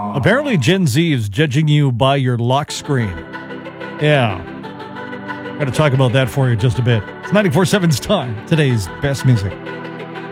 Apparently, Gen Z is judging you by your lock screen. Yeah. Got to talk about that for you just a bit. It's 94.7's time. Today's best music.